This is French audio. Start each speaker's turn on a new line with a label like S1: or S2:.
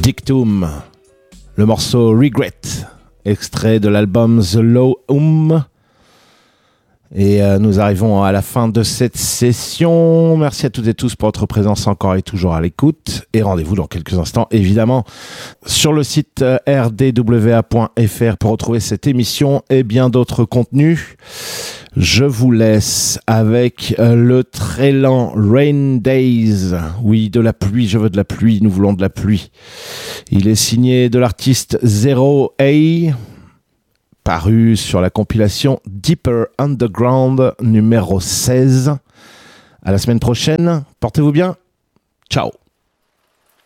S1: Dictum, le morceau Regret, extrait de l'album The Low Et nous arrivons à la fin de cette session. Merci à toutes et tous pour votre présence encore et toujours à l'écoute. Et rendez-vous dans quelques instants, évidemment, sur le site rdwa.fr pour retrouver cette émission et bien d'autres contenus. Je vous laisse avec le très lent Rain Days. Oui, de la pluie, je veux de la pluie, nous voulons de la pluie. Il est signé de l'artiste Zero A, paru sur la compilation Deeper Underground numéro 16. À la semaine prochaine, portez-vous bien, ciao.